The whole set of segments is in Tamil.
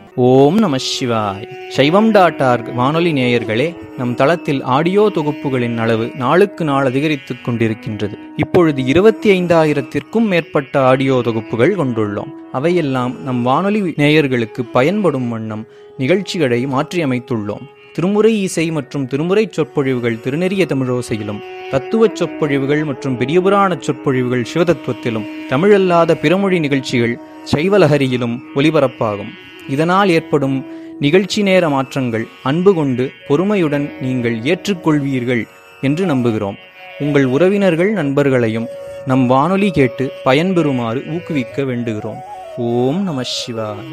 ஓம் நம சிவாய். சைவம்.org வானொலி நேயர்களே, நம் தளத்தில் ஆடியோ தொகுப்புகளின் அளவு நாளுக்கு நாள் அதிகரித்துக் கொண்டிருக்கின்றது. இப்பொழுது 25,000-க்கும் மேற்பட்ட ஆடியோ தொகுப்புகள் கொண்டுள்ளோம். அவையெல்லாம் நம் வானொலி நேயர்களுக்கு பயன்படும் வண்ணம் நிகழ்ச்சிகளை மாற்றியமைத்துள்ளோம். திருமுறை இசை மற்றும் திருமுறை சொற்பொழிவுகள் திருநெறிய தமிழோசையிலும், தத்துவச் சொற்பொழிவுகள் மற்றும் பெரியபுராண சொற்பொழிவுகள் சிவதத்துவத்திலும், தமிழல்லாத பிறமொழி நிகழ்ச்சிகள் சைவலஹரியிலும் ஒலிபரப்பாகும். இதனால் ஏற்படும் நிகழ்ச்சி நேர மாற்றங்கள் அன்பு கொண்டு பொறுமையுடன் நீங்கள் ஏற்றுக்கொள்வீர்கள் என்று நம்புகிறோம். உங்கள் உறவினர்கள் நண்பர்களையும் நம் வானொலி கேட்டு பயன்பெறுமாறு ஊக்குவிக்க வேண்டுகிறோம். ஓம் நம சிவாய்.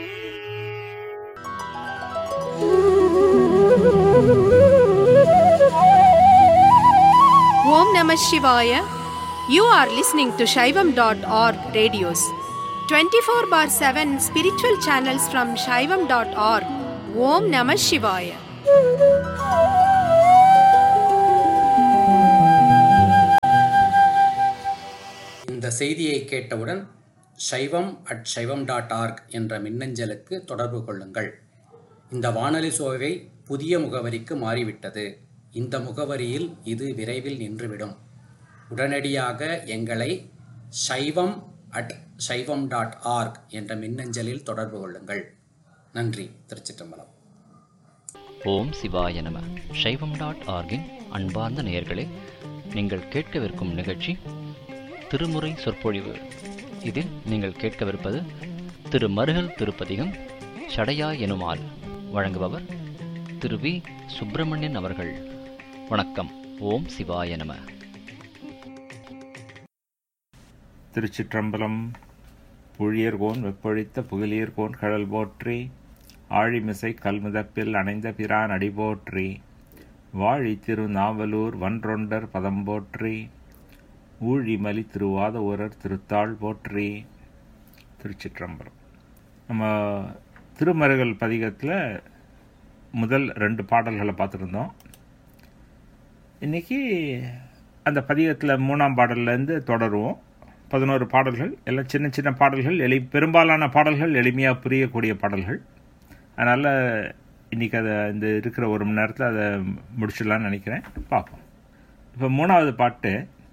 Om Namah Shivaya. You are listening to Shaivam.org radios. 24/7 spiritual channels from Shaivam.org. Om Namah Shivaya. இந்த செய்தியை கேட்டவுடன் shaivam@shaivam.org என்ற மின்னஞ்சலுக்கு தொடர்பு கொள்ளுங்கள். இந்த வானொலி சோவை புதிய முகவரிக்கு மாறிவிட்டது. இந்த முகவரியில் இது விரைவில் நின்றுவிடும். உடனடியாக எங்களை shaivam@shaivam.org என்ற மின்னஞ்சலில் தொடர்பு கொள்ளுங்கள். நன்றி. திருச்சிற்றம்பலம். ஓம் சிவாய நம. சைவம்.org-இன் அன்பார்ந்த நேயர்களே, நீங்கள் கேட்கவிருக்கும் நிகழ்ச்சி திருமுறை சொற்பொழிவு. இதில் நீங்கள் கேட்கவிருப்பது திரு மருகல் திருப்பதிகம் சடையா எனுமால். வழங்குபவர் திரு வி. சுப்பிரமணியன் அவர்கள். வணக்கம். ஓம் சிவாய நம. திருச்சிற்றம்பலம். புழியர்கோன் வெப்பொழித்த புகழியர்கோன் கடல் போற்றி, ஆழிமிசை கல்முதப்பில் அணைந்த பிரான் அடி போற்றி, வாழி திரு நாவலூர் வன்றொண்டர் பதம் போற்றி, ஊழிமலி திருவாத ஊரர் திருத்தாள் போற்றி. திருச்சிற்றம்பலம். நம்ம திருமருகல் பதிகத்தில் முதல் 2 பாடல்களை பார்த்துருந்தோம். இன்றைக்கி அந்த பதிகத்தில் 3ஆம் பாடல்லேருந்து தொடருவோம். 11 பாடல்கள், எல்லாம் சின்ன சின்ன பாடல்கள், பெரும்பாலான பாடல்கள் எளிமையாக புரியக்கூடிய பாடல்கள். அதனால் இன்றைக்கி அதை இந்த இருக்கிற 1 மணி நேரத்தில் அதை முடிச்சிடலான்னு நினைக்கிறேன். பார்ப்போம். இப்போ 3ஆவது பாட்டு.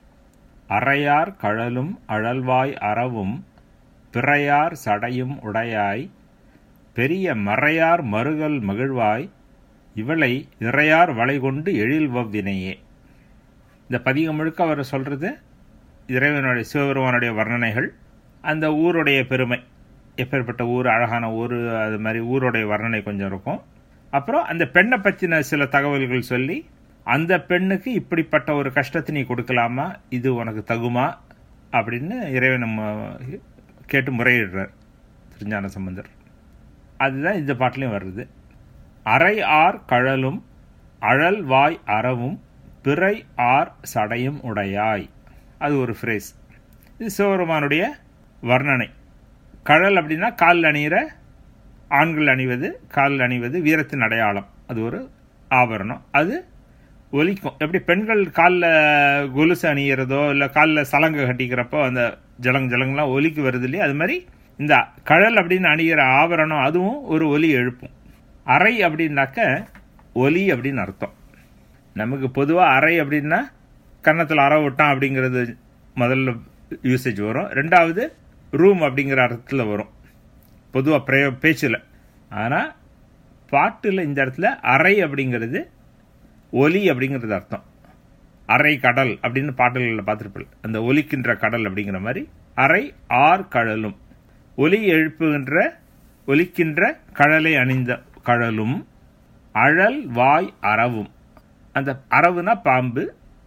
அறையார் கழலும் அழல்வாய் அறவும் பிறையார் சடையும் உடையாய், பெரிய மறையார் மருகல் மகிழ்வாய், இவளை இறையார் வளை கொண்டு எழில்வவ்வினையே. இந்த பதிகம் முழுக்க அவர் சொல்கிறது இறைவனுடைய சிவபெருமானுடைய வர்ணனைகள், அந்த ஊருடைய பெருமை, எப்பேற்பட்ட ஊர், அழகான ஊர், அது மாதிரி ஊருடைய வர்ணனை கொஞ்சம் இருக்கும். அப்புறம் அந்த பெண்ணை பற்றின சில தகவல்கள் சொல்லி, அந்த பெண்ணுக்கு இப்படிப்பட்ட ஒரு கஷ்டத்தை நீ கொடுக்கலாமா, இது உனக்கு தகுமா அப்படின்னு இறைவன் கேட்டு முறையிடுறார் திருஞான சம்பந்தர். அதுதான் இந்த பாட்டிலையும் வருது. அறை ஆர் கழலும் அழல் வாய் அறவும் பிறை ஆர் சடையும் உடையாய். அது ஒரு ஃப்ரேஸ். இது சிவபெருமானுடைய வர்ணனை. கழல் அப்படின்னா காலில் அணிகிற, ஆண்கள் அணிவது, காலில் அணிவது வீரத்தின் அடையாளம். அது ஒரு ஆபரணம். அது ஒலிக்கும். எப்படி பெண்கள் காலில் கொலுசு அணிகிறதோ இல்லை காலில் சலங்கை கட்டிக்கிறப்போ அந்த ஜலங்கெல்லாம் ஒலிக்கு வருது இல்லையா, அது மாதிரி இந்த கழல் அப்படின்னு அணிகிற ஆபரணம் அதுவும் ஒரு ஒலி எழுப்பும். அறை அப்படின்னாக்க ஒலி அப்படின்னு அர்த்தம். நமக்கு பொதுவாக அறை அப்படின்னா கன்னத்தில் அற விட்டான் அப்படிங்கிறது முதல்ல யூசேஜ் வரும். 2வது ரூம் அப்படிங்கிற அர்த்தத்தில் வரும் பொதுவாக பேச்சில். ஆனால் பாட்டில் இந்த இடத்துல அறை அப்படிங்கிறது ஒலி அப்படிங்கிறது அர்த்தம். அறை கடல் அப்படின்னு பாட்டுகளில் பார்த்துருப்பீங்க, அந்த ஒலிக்கின்ற கடல் அப்படிங்கிற மாதிரி அறை ஆர் கழலும், ஒலி எழுப்புகின்ற ஒலிக்கின்ற கழலை அணிந்த கழலும், அழல் வாய் அறவும். அந்த அறவுனா பாம்பு,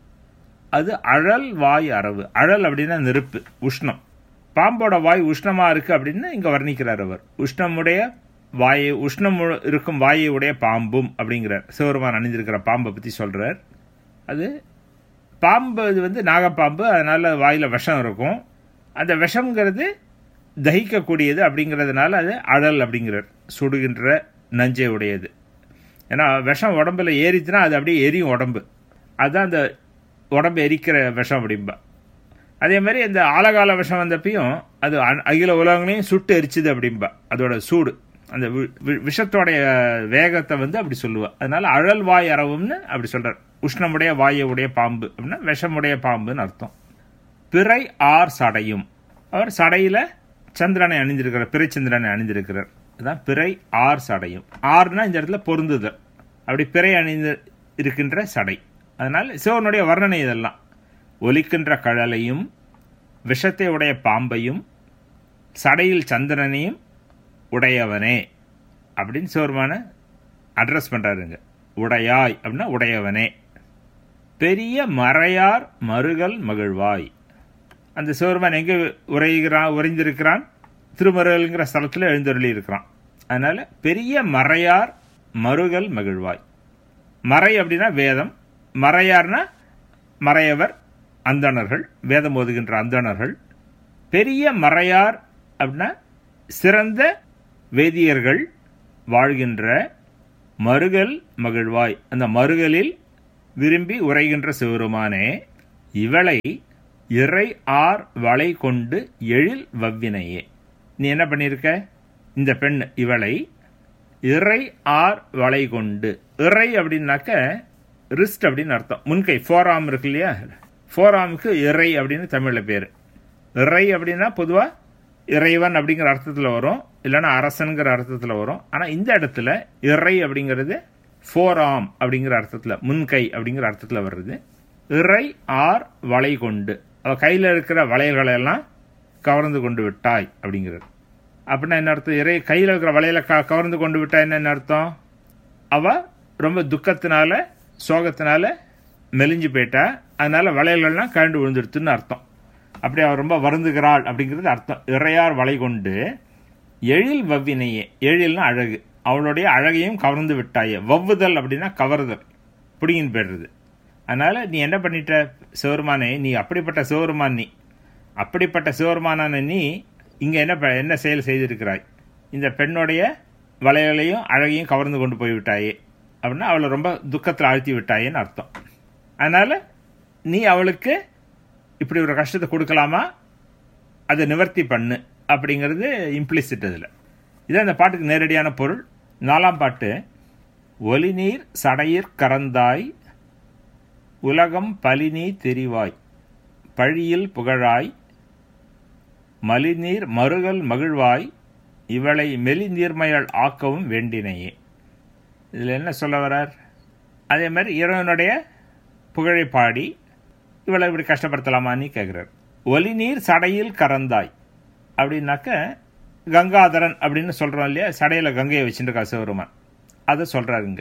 அது அழல் வாய் அறவு. அழல் அப்படின்னா நெருப்பு, உஷ்ணம். பாம்போட வாய் உஷ்ணமாக இருக்குது அப்படின்னு இங்கே வர்ணிக்கிறார் அவர். உஷ்ணமுடைய வாயை, உஷ்ணம் இருக்கும் வாயை உடைய பாம்பும் அப்படிங்கிறார். சிவபெருமான் அணிந்திருக்கிற பாம்பை பற்றி சொல்கிறார். அது பாம்பு, அது வந்து நாகப்பாம்பு, அதனால் வாயில் விஷம் இருக்கும். அந்த விஷம்ங்கிறது தகிக்கக்கூடியது அப்படிங்கிறதுனால அது அழல் அப்படிங்கிறார். சுடுகின்ற நஞ்சை உடையது. ஏன்னா விஷம் உடம்புல ஏறிச்சுன்னா அது அப்படியே எரியும் உடம்பு. அதுதான் அந்த உடம்பு எரிக்கிற விஷம் அப்படிம்பா. அதே மாதிரி இந்த ஆலகால விஷம் வந்தப்பையும் அது அகில உலகங்களையும் சுட்டு எரிச்சுது அப்படிம்பா. அதோட சூடு அந்த விஷத்தோடைய வேகத்தை அப்படி சொல்லுவா. அதனால அழல் வாய் அரவும்னு அப்படி சொல்றார். உஷ்ணமுடைய வாயுடைய பாம்பு அப்படின்னா விஷமுடைய பாம்புன்னு அர்த்தம். பிறை ஆர் சடையும், அவர் சடையில சந்திரனை அணிந்திருக்கிறார், பிறை சந்திரனை அணிந்திருக்கிறார். அதுதான் பிறை ஆர் சடையும். ஆர்னா இந்த இடத்துல பொருந்துதல், அப்படி பிறை அணிந்து இருக்கின்ற சடை. அதனால சிவனுடைய வர்ணனை இதெல்லாம். ஒலிக்கின்ற கழலையும் விஷத்தை உடைய பாம்பையும் சடையில் சந்திரனையும் உடையவனே அப்படின்னு சிவருமான அட்ரஸ் பண்றாருங்க. உடையாய் அப்படின்னா உடையவனே. பெரிய மறையார் மருகல் மகிழ்வாய். அந்த சிவருமான் எங்கே உறைந்திருக்கிறான்? திருமருகல்ங்கிற ஸ்தலத்தில் எழுந்தருளி இருக்கிறான். அதனால பெரிய மறையார் மருகல் மகிழ்வாய். மறை அப்படின்னா வேதம், மறையார்னா மறையவர், அந்தணர்கள், வேதம் ஓதுகின்ற அந்தணர்கள். பெரிய மறையார் அப்படின்னா சிறந்த வேதியர்கள் வாழ்கின்ற மருகல் மகிழ்வாய். அந்த மருகலில் விரும்பி உரைகின்ற சிவருமானே, இவளை இறை ஆர் வளை கொண்டு எழில் வவ்வினையே. நீ என்ன பண்ணியிருக்க? இந்த பெண் இவளை இறை ஆர் வளை கொண்டு. இறை அப்படின்னாக்க ரிஸ்ட் அப்படின்னு அர்த்தம். முன்கை ஃபோராம் இருக்கு இல்லையா, ஃபோராமுக்கு இறை அப்படின்னு தமிழில் பேர். இறை அப்படின்னா பொதுவாக இறைவன் அப்படிங்கிற அர்த்தத்தில் வரும், இல்லைன்னா அரசனுங்கிற அர்த்தத்தில் வரும். ஆனால் இந்த இடத்துல இறை அப்படிங்கிறது ஃபோராம் அப்படிங்கிற அர்த்தத்தில், முன்கை அப்படிங்கிற அர்த்தத்தில் வர்றது. இறை ஆர் வளை கொண்டு, அவள் கையில் இருக்கிற வளையல்களை எல்லாம் கவர்ந்து கொண்டு விட்டாய் அப்படிங்கிறது. அப்படின்னா என்ன அர்த்தம்? இறை கையில் இருக்கிற வளையலை கவர்ந்து கொண்டு விட்டாய் என்ன அர்த்தம்? அவள் ரொம்ப துக்கத்தினால சோகத்தினால மெலிஞ்சு போயிட்டா, அதனால வளையல்கள்லாம் கழண்டு விழுந்துடுத்துன்னு அர்த்தம். அப்படி அவள் ரொம்ப வருந்துகிறாள் அப்படிங்கிறது அர்த்தம். இறையார் வளை கொண்டு எழில் வவ்வினையே. எழில்னா அழகு, அவளுடைய அழகையும் கவர்ந்து விட்டாயே. வவ்வுதல் அப்படின்னா கவர்தல், பிடிங்கின்னு போயிடுறது. அதனால நீ என்ன பண்ணிட்ட சிவருமானே? நீ அப்படிப்பட்ட சிவருமான். நீ அப்படிப்பட்ட சிவருமானான நீ இங்கே என்ன செயல் செய்திருக்கிறாய்? இந்த பெண்ணுடைய வளையலையும் அழகையும் கவர்ந்து கொண்டு போய்விட்டாயே அப்படின்னா அவளை ரொம்ப துக்கத்தில் ஆழ்த்தி விட்டாயேன்னு அர்த்தம். அதனால நீ அவளுக்கு இப்படி ஒரு கஷ்டத்தை கொடுக்கலாமா, அதை நிவர்த்தி பண்ணு அப்படிங்கிறது இம்ப்ளிசிட். அதில் இதான் இந்த பாட்டுக்கு நேரடியான பொருள். 4ஆம் பாட்டு. ஒலிநீர் சடையிற் கரந்தாய் உலகம் பலினீ தெரிவாய் பழியில் புகழாய் மலிநீர் மருகல் மகிழ்வாய் இவளை மெலிநீர்மையால் ஆக்கவும் வேண்டினையே. இதில் என்ன சொல்ல வரார்? அதே மாதிரி இறைவனுடைய புகழை பாடி இவளை இப்படி கஷ்டப்படுத்தலாமான்னு கேட்குறார். ஒலிநீர் சடையில் கரந்தாய் அப்படின்னாக்க கங்காதரன் அப்படின்னு சொல்கிறோம் இல்லையா, சடையில் கங்கையை வச்சுருக்கா சிவருமான், அதை சொல்கிறாருங்க.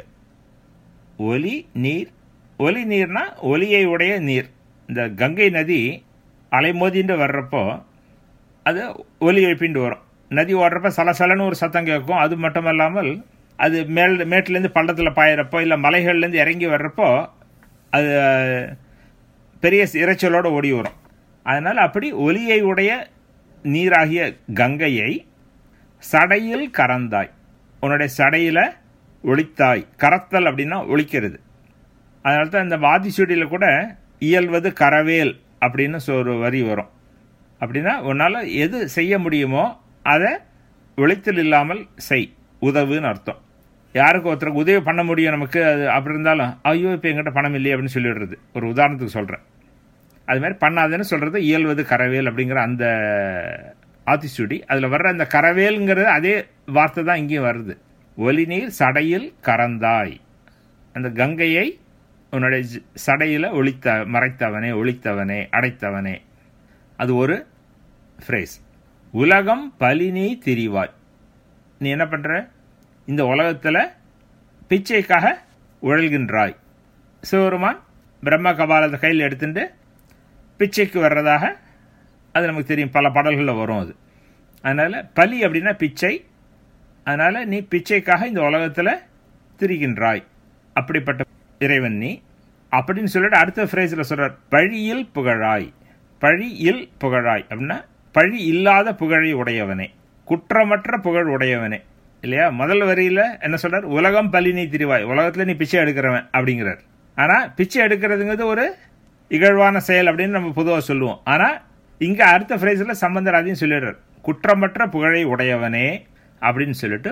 ஒலி நீர், ஒலி நீர்னா ஒலியை உடைய நீர். இந்த கங்கை நதி அலைமோதின்னு வர்றப்போ அது ஒலி எழுப்பிண்டு வரும். நதி ஓடுறப்ப சலசலன்னு ஒரு சத்தம் கேட்கும். அது மட்டும் இல்லாமல் அது மேட்டிலேருந்து பள்ளத்தில் பாயிறப்போ இல்லை மலைகள்லேருந்து இறங்கி வர்றப்போ அது பெரிய இறைச்சலோடு ஓடி வரும். அதனால் அப்படி ஒலியை உடைய நீராகிய கங்கையை சடையில் கரந்தாய், உன்னுடைய சடையில் ஒளித்தாய். கரத்தல் அப்படின்னா ஒளிக்கிறது. அதனால தான் இந்த வாதிச்சுடியில் கூட இயல்வது கரவேல் அப்படின்னு ஒரு வரி வரும். அப்படின்னா உன்னால் எது செய்ய முடியுமோ அதை ஒளித்தல் இல்லாமல் செய், உதவுன்னு அர்த்தம். யாருக்கு ஒருத்தருக்கு உதவி பண்ண முடியும் நமக்கு, அது அப்படி இருந்தாலும் ஐயோ இப்போ எங்கிட்ட பணம் இல்லையே அப்படின்னு சொல்லிடுறது. ஒரு உதாரணத்துக்கு சொல்கிறேன். அது மாதிரி பண்ணாதுன்னு சொல்கிறது இயல்வது கரவேல் அப்படிங்கிற அந்த ஆத்திச்சுடி. அதில் வர்ற அந்த கரவேலுங்கிறது அதே வார்த்தை தான் இங்கேயும் வருது. ஒலிநீர் சடையில் கரந்தாய், அந்த கங்கையை உன்னுடைய சடையில் மறைத்தவனே, ஒளித்தவனே, அடைத்தவனே. அது ஒரு ஃப்ரேஸ். உலகம் பலினி திரிவாய். நீ என்ன பண்ணுற? இந்த உலகத்தில் பிச்சைக்காக உழல்கின்றாய். சிவருமான் பிரம்ம கபாலத்தை கையில் எடுத்துட்டு பிச்சைக்கு வர்றதாக அது நமக்கு தெரியும், பல பாடல்களில் வரும் அது. அதனால் பலி அப்படின்னா பிச்சை. அதனால் நீ பிச்சைக்காக இந்த உலகத்தில் திரிகின்றாய். அப்படிப்பட்ட இறைவன் நீ அப்படின்னு சொல்லிட்டு அடுத்த ஃப்ரேஸில் சொல்கிறார், பழியில் புகழாய். பழியில் புகழாய் அப்படின்னா பழி இல்லாத புகழை உடையவனே, குற்றமற்ற புகழ் உடையவனே இல்லையா. முதல் வரியில் என்ன சொல்கிறார்? உலகம் பலினி திரிவாய், உலகத்தில் நீ பிச்சை எடுக்கிறவன் அப்படிங்கிறார். ஆனால் பிச்சை எடுக்கிறதுங்கிறது ஒரு இகழ்வான செயல் அப்படின்னு நம்ம பொதுவாக சொல்லுவோம். ஆனால் இங்கே அடுத்த ஃப்ரேஸில் சம்பந்தர் அதையும் சொல்லிடுறார், குற்றமற்ற புகழை உடையவனே அப்படின்னு சொல்லிட்டு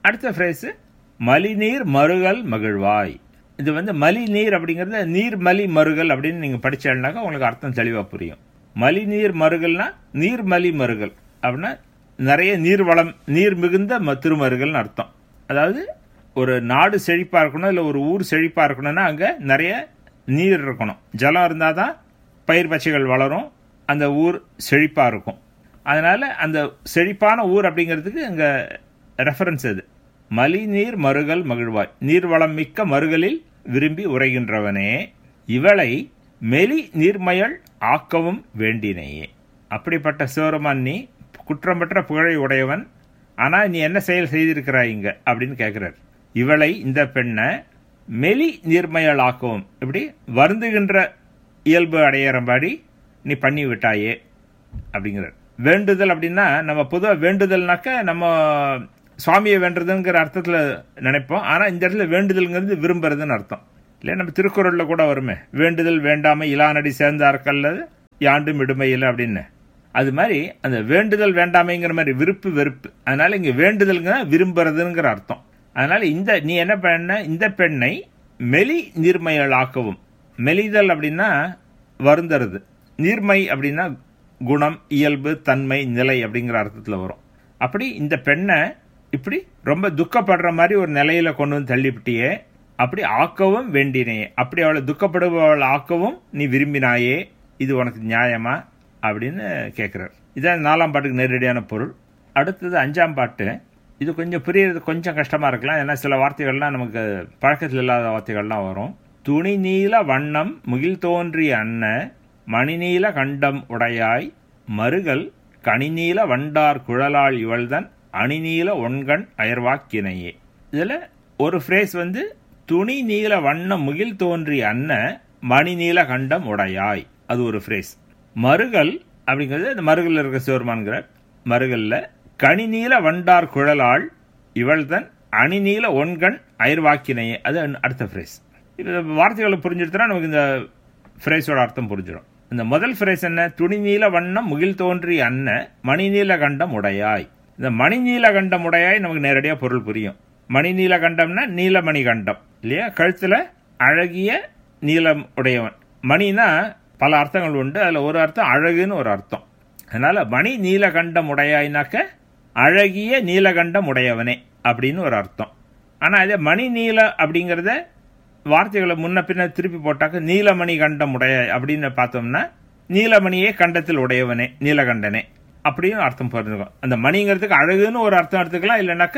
அடுத்த ஃப்ரேஸு மலிநீர் மருகல் மகிழ்வாய். இது மலிநீர் அப்படிங்கிறது நீர்மலி மருகல் அப்படின்னு நீங்கள் படிச்சேன்னாக்கா உங்களுக்கு அர்த்தம் தெளிவாக புரியும். மலிநீர் மருகல்னா நீர்மலி மருகல் அப்படின்னா நிறைய நீர்வளம், நீர் மிகுந்த திருமருகல்னு அர்த்தம். அதாவது ஒரு நாடு செழிப்பாக இருக்கணும், இல்லை ஒரு ஊர் செழிப்பாக இருக்கணும்னா அங்கே நிறைய நீர் இருக்கணும். ஜலம் இருந்தால் தான் பயிர் பச்சைகள் வளரும், அந்த ஊர் செழிப்பாக இருக்கும். அதனால் அந்த செழிப்பான ஊர் அப்படிங்கிறதுக்கு அங்கே ரெஃபரன்ஸ் அது. மலிநீர் மருகல் மகிழ்வாய், நீர்வளம் மிக்க மருகலில் விரும்பி உரைகின்றவனே, இவளை மெலி நீர்மயல் ஆக்கவும் வேண்டினையே. அப்படிப்பட்ட சிவருமான் நீ குற்றமற்ற புகழை உடையவன், ஆனால் நீ என்ன செயல் செய்திருக்கிறாய் இங்க அப்படின்னு கேட்கிறார். இவளை, இந்த பெண்ணை மெலி நீர்மயல் ஆக்கவும், இப்படி வருந்துகின்ற இயல்பு அடையிறபடி நீ பண்ணி விட்டாயே அப்படிங்கிறார். வேண்டுதல் அப்படின்னா நம்ம பொதுவாக வேண்டுதல்னாக்க நம்ம சுவாமியை வேண்டுறதுங்கிற அர்த்தத்தில் நினைப்போம். ஆனால் இந்த இடத்துல வேண்டுதல்ங்கிறது விரும்புறதுன்னு அர்த்தம் இல்லை. நம்ம திருக்குறளில் கூட வருமே, வேண்டுதல் வேண்டாமை இலானடி சேர்ந்தார்கல்லது யாண்டும் இடுமையில் அப்படின்னு. அது மாதிரி அந்த வேண்டுதல் வேண்டாமைங்கிற மாதிரி விருப்பு வெறுப்பு. அதனால இங்கே வேண்டுதல்ங்கிற விரும்புறதுங்கிற அர்த்தம். அதனால நீ என்ன பண்ண, இந்த பெண்ணை மெலி நீர்மையல் ஆக்கவும். மெலிதல் அப்படின்னா வருந்துறது, நீர்மை அப்படின்னா குணம், இயல்பு, தன்மை, நிலை அப்படிங்கிற அர்த்தத்தில் வரும். அப்படி இந்த பெண்ணை இப்படி ரொம்ப துக்கப்படுற மாதிரி ஒரு நிலையில கொண்டு வந்து தள்ளிவிட்டியே, அப்படி ஆக்கவும் வேண்டினையே, அப்படி அவளை துக்கப்படுபவள் ஆக்கவும் நீ விரும்பினாயே, இது உனக்கு நியாயமா அப்படின்னு கேட்கிறார். இதான் 4ஆம் பாட்டுக்கு நேரடியான பொருள். அடுத்தது 5ஆம் பாட்டு. இது கொஞ்சம் புரியறது கொஞ்சம் கஷ்டமா இருக்கலாம், ஏன்னா சில வார்த்தைகள்லாம் நமக்கு பழக்கத்தில் இல்லாத வார்த்தைகள்லாம் வரும். துணி நீல வண்ணம் முகில் தோன்றிய அன்ன மணிநீல கண்டம் உடையாய் மருகல் கனிநீல வண்டார் குழலாள் இவள்தன் அணிநீல ஒன்கண் அயர்வாக்கினையே. இதுல ஒரு ஃப்ரேஸ் துணி நீல வண்ணம் முகில் தோன்றிய அன்ன மணிநீல கண்டம் உடையாய், அது ஒரு ஃப்ரேஸ். மருகல் அப்படிங்கிறது இந்த மருகல் இருக்க சிவருமான்கிறார். மருகல்ல கனிநீல வண்டார் குழலாள் இவள்தன் அணிநீல ஒன்கண் அயர்வாக்கினையே, அது அடுத்த ஃப்ரேஸ். இது வார்த்தைகளை புரிஞ்சுட்டுனா நமக்கு இந்த ஃப்ரேஸோட அர்த்தம் புரிஞ்சிடும். இந்த முதல் ஃப்ரேஸ் என்ன, துணி நீல வண்ணம் முகில் தோன்றி அன்ன மணிநீல கண்டம் உடையாய். இந்த மணிநீல கண்டம் உடையாய் நமக்கு நேரடியாக பொருள் புரியும். மணிநீல கண்டம்னா நீலமணி கண்டம் இல்லையா, கழுத்துல அழகிய நீலம் உடையவன். மணினா பல அர்த்தங்கள் உண்டு, அதுல ஒரு அர்த்தம் அழகுன்னு ஒரு அர்த்தம். அதனால மணி நீலகண்டம் உடையாய்னாக்க அழகிய நீலகண்டம் உடையவனே அப்படின்னு ஒரு அர்த்தம். ஆனா இதே மணி நீல அப்படிங்கிறத வார்த்தைகளை முன்ன பின்ன திருப்பி போட்டாக்க நீலமணி கண்டம் உடைய அப்படின்னு பார்த்தோம்னா நீலமணியே கண்டத்தில் உடையவனே நீலகண்டனே அப்படின்னு அர்த்தம் புரிஞ்சுக்கும். அந்த மணிங்கிறதுக்கு அழகுன்னு ஒரு அர்த்தம் எடுத்துக்கலாம், இல்லைன்னாக்க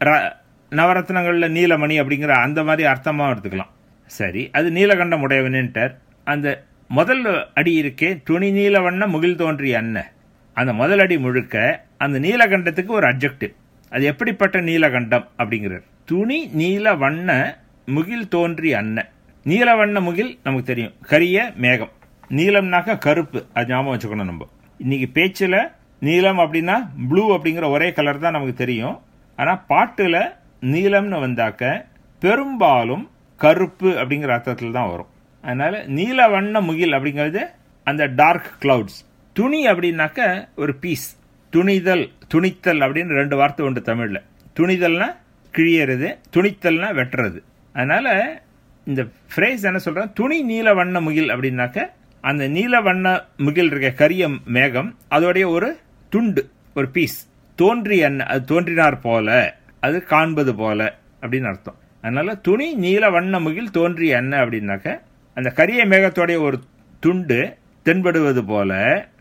நவரத்னங்கள்ல நீலமணி அப்படிங்கிற அந்த மாதிரி அர்த்தமா எடுத்துக்கலாம். சரி, அது நீலகண்டம் உடையவனேன்ட்டார். அந்த முதல் அடி இருக்கே, துணி நீல வண்ண முகில் தோன்றிய அன்ன, அந்த முதல் அடி முழுக்க அந்த நீலகண்டத்துக்கு ஒரு அட்ஜெக்டிவ். அது எப்படிப்பட்ட நீலகண்டம் அப்படிங்கிறார். துணி நீல வண்ண முகில் தோன்றி அன்ன. நீல வண்ண முகில் நமக்கு தெரியும், கரிய மேகம். நீலம்னாக்க கருப்பு, அது ஞாபகம் வச்சுக்கணும். நம்ம இன்னைக்கு பேச்சுல நீலம் அப்படின்னா ப்ளூ அப்படிங்கிற ஒரே கலர் தான் நமக்கு தெரியும். ஆனா பாட்டுல நீலம்னு வந்தாக்க பெரும்பாலும் கருப்பு அப்படிங்கிற அர்த்தத்தில் தான் வரும். அதனால நீல வண்ண முகில் அப்படிங்கிறது அந்த டார்க் கிளவுட்ஸ். துணி அப்படின்னாக்க ஒரு பீஸ், துணிதல் துணித்தல் அப்படின்னு 2 வார்த்தை உண்டு தமிழ்ல. துணிதல்னா கிழியறது, துணித்தல்னா வெட்டுறது. அதனால இந்த ஃப்ரேஸ் என்ன சொல்றேன், துணி நீல வண்ண முகில் அப்படின்னாக்க அந்த நீல வண்ண முகில் இருக்க கரிய மேகம் அதோடைய ஒரு துண்டு, ஒரு பீஸ். தோன்றி அன்ன, அது தோன்றினார் போல, அது காண்பது போல அப்படின்னு அர்த்தம். அதனால துணி நீல வண்ண முகில் தோன்றிய அன்ன அப்படின்னாக்க அந்த கரிய மேகத்தோடைய ஒரு துண்டு தென்படுவது போல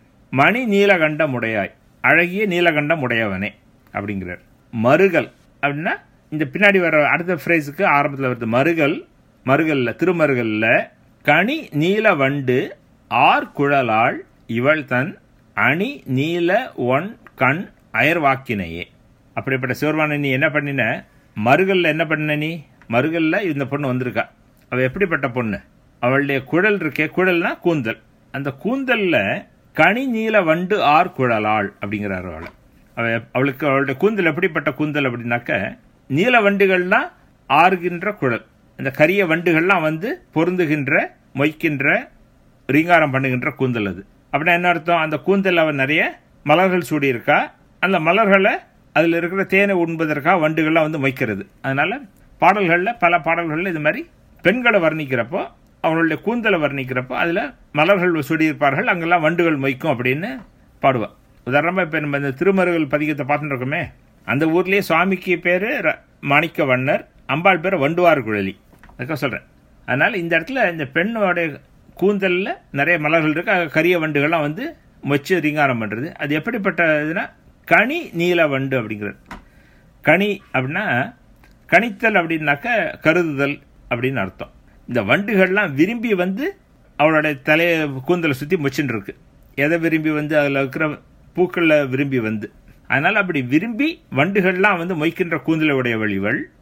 மணி நீலகண்டம் உடையாய், அழகிய நீலகண்டம் உடையவனே அப்படிங்கிறார். மருகல் அப்படின்னா இந்த பின்னாடி வர அடுத்த ஃப்ரேஸுக்கு ஆரம்பத்தில் வருது மருகல். மருகல்ல திருமருகல்ல கனி நீல வண்டு ஆர் குழலாள் இவள் தன் அணி நீல ஒன் கண் அயர்வாக்கினையே. அப்படிப்பட்ட சிவருமான நீ என்ன பண்ணின, மருகல்ல என்ன பண்ண நீ, மருகல்ல இந்த பொண்ணு வந்திருக்கா. அவ எப்படிப்பட்ட பொண்ணு, அவளுடைய குழல் இருக்கே, குழல்னா கூந்தல், அந்த கூந்தல்ல கனி நீல வண்டு ஆர் குழலாள் அப்படிங்கிறார். அவளுக்கு அவளுடைய கூந்தல் எப்படிப்பட்ட கூந்தல் அப்படின்னாக்க நீல வண்டுகள்னா ஆறுகின்ற குழல், இந்த கரிய வண்டுகள்லாம் பொருந்துகின்ற மொய்க்கின்ற ரீங்காரம் பண்ணுகின்ற கூந்தல். அது அப்படின்னா என்ன அர்த்தம், அந்த கூந்தல் அவன் நிறைய மலர்கள் சூடி இருக்கா, அந்த மலர்களை அதில் இருக்கிற தேனை உண்பதற்காக வண்டுகள்லாம் வந்து மொய்க்கிறது. அதனால் பாடல்களில் பல பாடல்களில் இது மாதிரி பெண்களை வர்ணிக்கிறப்போ, அவங்களுடைய கூந்தலை வர்ணிக்கிறப்போ அதில் மலர்கள் சுடியிருப்பார்கள், அங்கெல்லாம் வண்டுகள் மொய்க்கும் அப்படின்னு பாடுவாள். உதாரணமாக இப்போ நம்ம இந்த திருமருகல் பதிகத்தை பார்த்துட்டு இருக்கோமே, அந்த ஊர்லேயே சுவாமிக்கு பேர் மாணிக்க வண்ணர், அம்பாள் பேர் வண்டுவார் குழலி. அதுக்காக சொல்கிறேன். அதனால் இந்த இடத்துல இந்த பெண்ணோடைய கூந்தலில் நிறைய மலர்கள் இருக்கு, கரிய வண்டுகள்லாம் வந்து மொச்சு ரீங்காரம் பண்ணுறது. அது எப்படிப்பட்ட இதுனா கனி நீல வண்டு அப்படிங்கிறது. கனி அப்படின்னா கணித்தல் அப்படின்னாக்க கருதுதல் அப்படின்னு அர்த்தம். இந்த வண்டுகள்லாம் விரும்பி வந்து அவளுடைய தலையை கூந்தலை சுற்றி மொச்சுன்னு இருக்கு. எதை விரும்பி வந்து அதில் இருக்கிற பூக்களில் விரும்பி வந்து, அதனால் அப்படி விரும்பி வண்டுகள்லாம் வந்து மொய்க்கின்ற கூந்தலை உடையவள்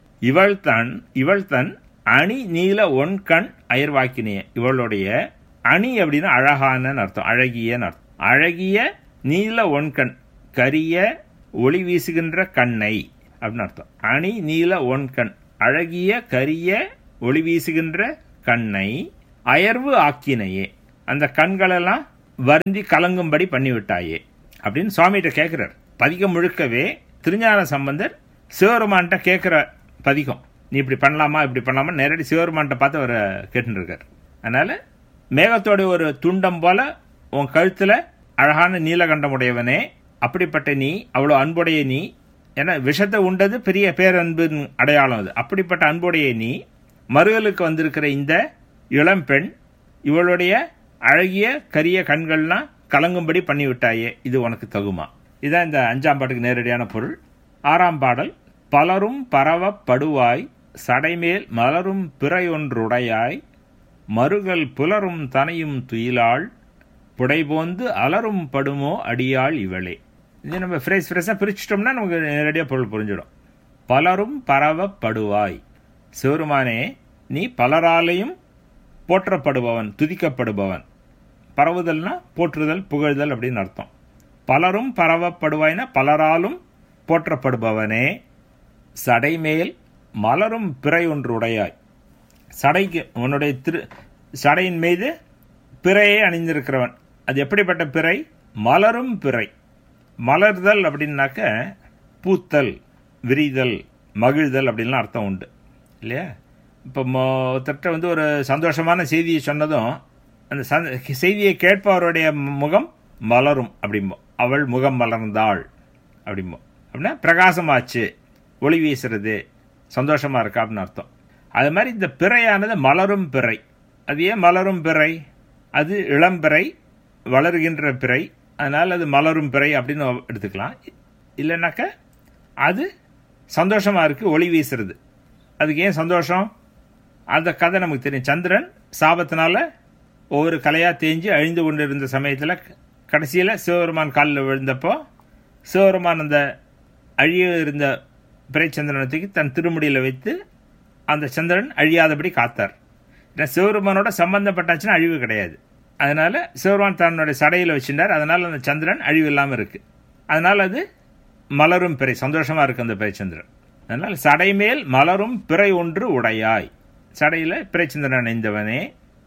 இவள் தன் அணி நீல ஒன்கண் அயர்வாக்கினிய. இவளுடைய அணி அப்படின்னா அழகான அர்த்தம், அழகியன்னு அர்த்தம். அழகிய நீல ஒன்கண், கரிய ஒளி வீசுகின்ற கண்ணை அப்படின்னு அர்த்தம். அணி நீல ஒன்கண், அழகிய கரிய ஒளி வீசுகின்ற கண்ணை அயர்வு ஆக்கினையே, அந்த கண்களெல்லாம் வருந்தி கலங்கும்படி பண்ணிவிட்டாயே அப்படின்னு சுவாமிகிட்ட கேட்கிறார். பதிகம் முழுக்கவே திருஞான சம்பந்தர் சிவபெருமான்கிட்ட கேட்கிற பதிகம். நீ இப்படி பண்ணலாமா இப்படி பண்ணலாமா நேரடி சிவபெருமான்கிட்ட பார்த்து அவரை கேட்டுன்னு இருக்கார். அதனால மேகத்தோட ஒரு துண்டம் போல உன் கழுத்துல அழகான நீலகண்டம் உடையவனே, அப்படிப்பட்ட நீ, அவ்வளோ அன்புடைய நீ, ஏன்னா விஷத்தை உண்டது பெரிய பேரன்பின் அடையாளம் அது. அப்படிப்பட்ட அன்புடைய நீ மருகலுக்கு வந்திருக்கிற இந்த இளம்பெண், இவளுடைய அழகிய கரிய கண்கள்லாம் கலங்கும்படி பண்ணிவிட்டாயே, இது உனக்கு தகுமா? இதுதான் இந்த 5ஆம் பாட்டுக்கு நேரடியான பொருள். 6ஆம் பாடல், பலரும் பரவப்படுவாய் சடைமேல் மலரும் பிறையொன்றுடையாய் மருகல் புலரும் தனையும் துயிலாள் புடைபோந்து அலரும் படுமோ அடியாள் இவளே. இது நம்ம ஃப்ரெஷ்ஷாக பிரிச்சிட்டோம்னா நமக்கு நேரடியாக பொருள் புரிஞ்சிடும். பலரும் பரவப்படுவாய், சிவருமானே நீ பலராலையும் போற்றப்படுபவன், துதிக்கப்படுபவன். பரவுதல்னா போற்றுதல், புகழ்தல் அப்படின்னு அர்த்தம். பலரும் பரவப்படுவாய்னா பலராலும் போற்றப்படுபவனே, சடைமேல் மலரும் பிறை ஒன்று உடையாய். சடைக்கு உன்னுடைய சடையின் மீது பிறையை அணிந்திருக்கிறவன். அது எப்படிப்பட்ட பிறை? மலரும் பிறை. மலர்தல் அப்படின்னாக்க பூத்தல், விரிதல், மகிழ்தல் அப்படின்லாம் அர்த்தம் உண்டு இல்லையா? இப்போ ஒருத்தட்ட வந்து ஒரு சந்தோஷமான செய்தியை சொன்னதும் அந்த செய்தியை கேட்பவருடைய முகம் மலரும் அப்படிம்போம். அவள் முகம் மலர்ந்தாள் அப்படிம்போம். அப்படின்னா பிரகாசமாச்சு, ஒளி வீசுறது, சந்தோஷமா இருக்கா அப்படின்னு அர்த்தம். அது மாதிரி இந்த பிறையானது மலரும் பிறை. அது ஏன் மலரும் பிறை? அது இளம்பிறை, வளர்கின்ற பிறை, அதனால் அது மலரும் பிறை அப்படின்னு எடுத்துக்கலாம். இல்லைனாக்க அது சந்தோஷமா இருக்கு, ஒளி வீசுறது. அதுக்கு ஏன் சந்தோஷம்? அந்த கதை நமக்கு தெரியும். சந்திரன் சாபத்தினால ஒவ்வொரு கலையாக தேஞ்சு அழிந்து கொண்டு இருந்த சமயத்தில் கடைசியில் சிவபெருமான் காலில் விழுந்தப்போ சிவபெருமான் அந்த அழிய இருந்த பிறைச்சந்திரனத்துக்கு தன் திருமுடியில் வைத்து அந்த சந்திரன் அழியாதபடி காத்தார். ஏன்னா சிவபெருமானோட சம்பந்தப்பட்டாச்சுன்னா அழிவு கிடையாது. அதனால சிவபெருமான் தன்னுடைய சடையில் வச்சுட்டார். அதனால் அந்த சந்திரன் அழிவு இல்லாமல் இருக்கு. அதனால் அது மலரும் பிறை, சந்தோஷமா இருக்கு அந்த பிறைச்சந்திரன். அதனால் சடைமேல் மலரும் பிறை ஒன்று உடையாய், சடையில் பிறைச்சந்திரன் அணிந்தவனே,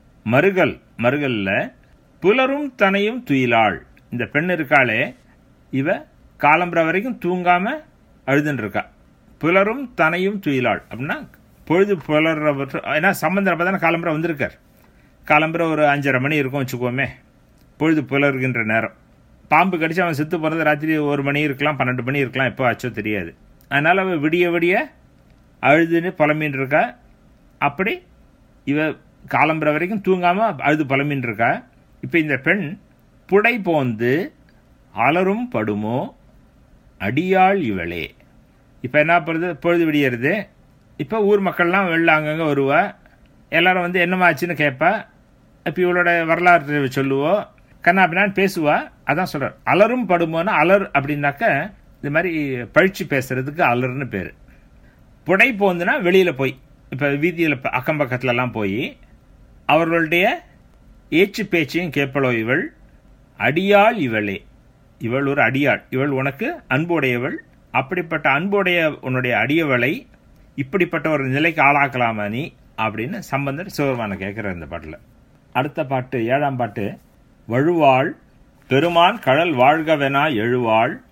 மருகல்ல புலரும் தனையும் துயிலாள். இந்த பெண் இருக்காளே, இவ காலம்புற வரைக்கும் தூங்காம அழுதுன்னு இருக்கா. புலரும் தனையும் துயிலாள் அப்படின்னா பொழுது புலர்ற, ஏன்னா சம்பந்தர் அப்போ தானே காலம்புற வந்திருக்கார். காலம்புற ஒரு 5:30 மணி இருக்கும் வச்சுக்கோமே, பொழுது புலர்கின்ற நேரம். பாம்பு கடிச்சு அவன் செத்து போகிறது ராத்திரி 1 மணி இருக்கலாம், 12 மணி இருக்கலாம், எப்போ ஆச்சோ தெரியாது. அதனால் அவள் விடிய விடிய அழுதுன்னு புலம்பின்னு இருக்கா. அப்படி இவ காலம்புற வரைக்கும் தூங்காம அழுது புலம்பின்னு இருக்கா. இப்போ இந்த பெண் புடை போந்து அலரும் படுமோ அடியாள் இவளே. இப்போ என்ன பண்ணுறது? பொழுது விடியறது. இப்போ ஊர் மக்கள்லாம் வெளில அங்கங்கே வருவா. எல்லாரும் வந்து என்னமாச்சுன்னு கேட்பா. இப்போ இவளோட வரலாற்று சொல்லுவோம், கண்ணா அப்படின்னான்னு பேசுவா. அதான் சொல்கிறார், அலரும் படுமோன்னா அலர் அப்படின்னாக்க இது மாதிரி பழிச்சு பேசுறதுக்கு அலர்னு பேர். புடை போந்துன்னா வெளியில் போய், இப்போ வீதியில் அக்கம் பக்கத்துலலாம் போய் அவர்களுடைய ஏச்சு பேச்சையும் கேட்பளோ இவள். அடியாள் இவளே, இவள் ஒரு அடியாள், இவள் உனக்கு அன்புடையவள். அப்படிப்பட்ட அன்புடைய உன்னுடைய அடியவளை இப்படிப்பட்ட ஒரு நிலைக்கு ஆளாக்கலாமா நீ அப்படின்னு சம்பந்தர் சிவபெருமான கேட்குற இந்த பாட்டில். அடுத்த பாட்டு 7ஆம் பாட்டு, வழுவாள் பெருமான் கடல் வாழ்கவெனா எழுவாள்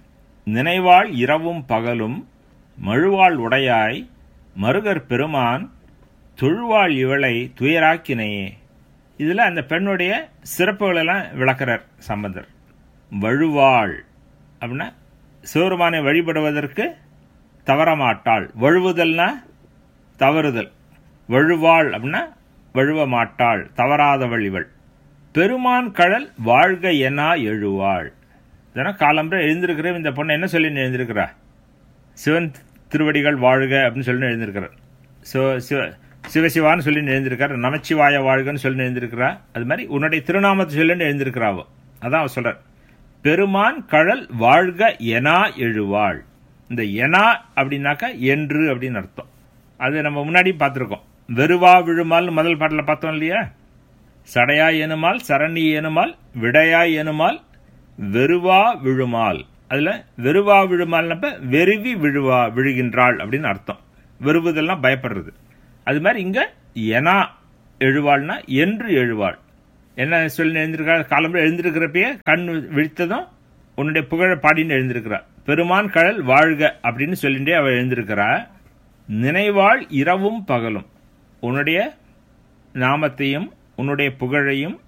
நினைவாள் இரவும் பகலும் மழுவாள் உடையாய் மருகர் பெருமான் தொழுவாள் இவளை துயராக்கினையே. இதில் அந்த பெண்ணுடைய சிறப்புகளெல்லாம் விளக்கிறார் சம்பந்தர். வழுவாள் அப்படின்னா சிவருமானை வழிபடுவதற்கு தவறமாட்டாள். வழுவுதல்னா தவறுதல். வழுவாள் அப்படின்னா வழுவ மாட்டாள், தவறாதவள் இவள். பெருமான் கழல் வாழ்க எனா எழுவாள். இதனால் காலம்பரை எழுந்திருக்கிற இந்த பொண்ணை என்ன சொல்லி எழுந்திருக்கிறா? சிவன் திருவடிகள் வாழ்க அப்படின்னு சொல்லி எழுந்திருக்கிறார். சிவசிவான்னு சொல்லி எழுந்திருக்கார். நமச்சிவாய வாழ்கன்னு சொல்லி எழுந்திருக்கிறா. அது மாதிரி உன்னுடைய திருநாமத்தை சொல்லி எழுந்திருக்கிறாவோ. அதான் அவர் சொல்றார், பெருமான் கழல் வாழ்க எனா எழுவாள். இந்த எனா அப்படின்னாக்கா என்று அப்படின்னு அர்த்தம். அது நம்ம முன்னாடி பார்த்துருக்கோம். வெறுவா விழுமால் முதல் பாட்டில் பார்த்தோம் இல்லையா? சடையாய் எனுமால், சரணி எனுமால், விடையாய் எனுமால், வெறுவா விழுமால். அதுல வெறுவா விழுமால்னப்ப வெறுவி விழுகின்றாள் அப்படின்னு அர்த்தம். வெறுவுதெல்லாம் பயப்படுறது. அது மாதிரி இங்க எனா எழுவாள்னா என்று எழுவாள். என்ன சொல்லி எழுந்திருக்கா? காலம்புற எழுந்திருக்கிறப்பயே கண் விழித்ததும் உன்னுடைய புகழ பாடின்னு எழுந்திருக்கிறா. பெருமான் கழல் வாழ்க அப்படின்னு சொல்லிட்டே அவள் எழுந்திருக்கிறா. நினைவாள் இரவும் பகலும் உன்னுடைய நாமத்தையும் உன்னுடைய புகழையும்